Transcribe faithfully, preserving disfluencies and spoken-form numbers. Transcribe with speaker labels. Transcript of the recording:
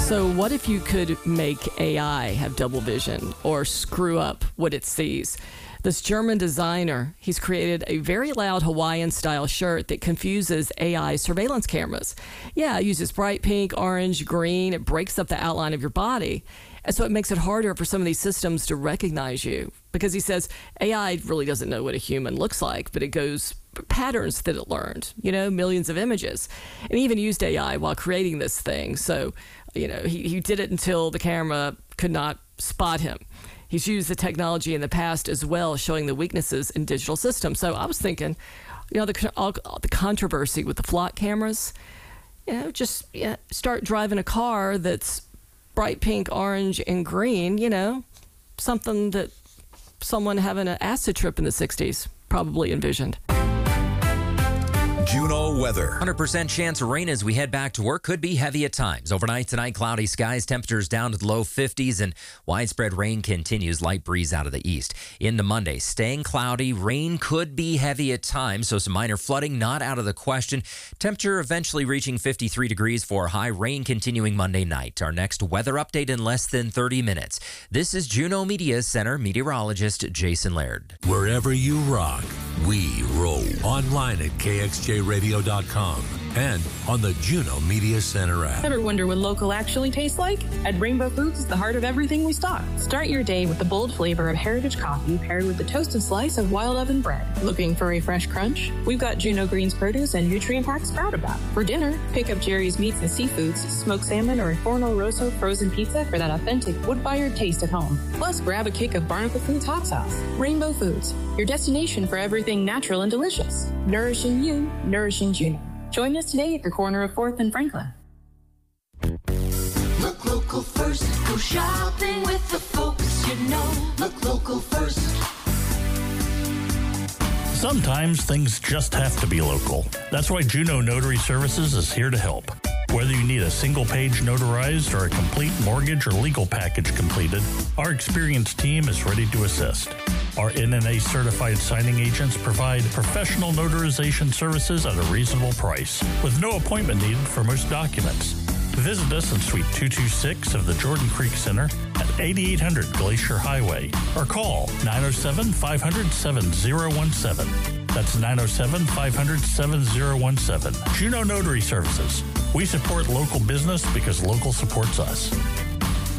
Speaker 1: So what if you could make A I have double vision or screw up what it sees? This German designer, he's created a very loud Hawaiian-style shirt that confuses A I surveillance cameras. Yeah, it uses bright pink, orange, green. It breaks up the outline of your body. And so it makes it harder for some of these systems to recognize you. Because he says A I really doesn't know what a human looks like, but it goes patterns that it learned, you know, millions of images. And he even used A I while creating this thing. So, you know, he, he did it until the camera could not spot him. He's used the technology in the past as well, showing the weaknesses in digital systems. So I was thinking, you know, the, all, the controversy with the flock cameras, you know, just yeah, start driving a car that's bright pink, orange, and green, you know, something that someone having an acid trip in the sixties probably envisioned.
Speaker 2: Juneau weather.
Speaker 3: one hundred percent chance of rain as we head back to work. Could be heavy at times. Overnight tonight, cloudy skies, temperatures down to the low fifties, and widespread rain continues. Light breeze out of the east. Into Monday, staying cloudy. Rain could be heavy at times, so some minor flooding not out of the question. Temperature eventually reaching fifty-three degrees for high. Rain continuing Monday night. Our next weather update in less than thirty minutes. This is Juneau Media Center meteorologist Jason Laird.
Speaker 4: Wherever you rock, we roll. Online at K X J radio dot com and on the Juneau Media Center app.
Speaker 5: Ever wonder what local actually tastes like? At Rainbow Foods is the heart of everything we stock. Start your day with the bold flavor of heritage coffee paired with the toasted slice of wild oven bread. Looking for a fresh crunch? We've got Juneau Greens produce and nutrient-packed Sprout About. For dinner, pick up Jerry's Meats and Seafoods, smoked salmon, or a Forno Rosso frozen pizza for that authentic wood-fired taste at home. Plus, grab a kick of Barnacle Foods hot sauce. Rainbow Foods, your destination for everything natural and delicious. Nourishing you, nourishing Juneau. Join us today at the corner of fourth and Franklin.
Speaker 6: Look local first. Go shopping with the folks you know. Look local first.
Speaker 7: Sometimes things just have to be local. That's why Juneau Notary Services is here to help. Whether you need a single page notarized or a complete mortgage or legal package completed, our experienced team is ready to assist. Our N N A certified signing agents provide professional notarization services at a reasonable price, with no appointment needed for most documents. Visit us in Suite two two six of the Jordan Creek Center at eighty-eight hundred Glacier Highway, or call nine oh seven, five hundred, seven oh one seven. That's nine oh seven, five hundred, seven oh one seven. Juneau Notary Services. We support local business because local supports us.